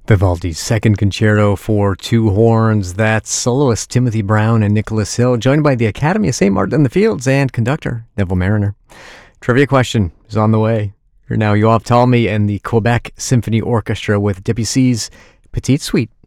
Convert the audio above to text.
Vivaldi's Second Concerto for Two Horns. That's soloist Timothy Brown and Nicholas Hill, joined by the Academy of St. Martin in the Fields and conductor Neville Mariner. Trivia question is on the way. Here now, Yoav Talmy and the Quebec Symphony Orchestra with Debussy's Petite Suite.